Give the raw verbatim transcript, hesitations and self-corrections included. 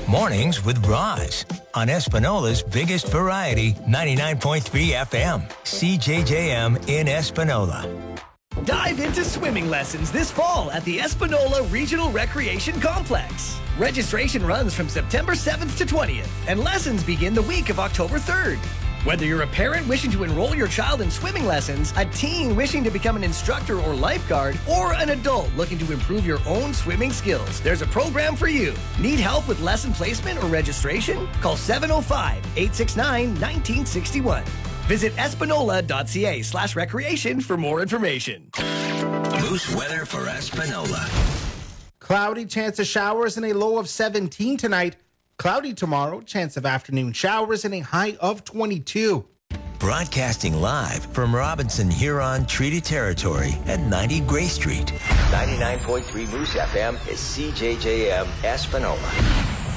Mornings with Roz on Espanola's biggest variety, ninety-nine point three F M, C J J M in Espanola. Dive into swimming lessons this fall at the Espanola Regional Recreation Complex. Registration runs from September seventh to twentieth, and lessons begin the week of October third. Whether you're a parent wishing to enroll your child in swimming lessons, a teen wishing to become an instructor or lifeguard, or an adult looking to improve your own swimming skills, there's a program for you. Need help with lesson placement or registration? Call seven oh five, eight six nine, one nine six one. Visit espanola.ca slash recreation for more information. Moose weather for Espanola. Cloudy, chance of showers and a low of seventeen tonight. Cloudy tomorrow, chance of afternoon showers and a high of twenty-two. Broadcasting live from Robinson Huron Treaty Territory at ninety Gray Street. ninety-nine point three Moose F M is C J J M Espanola.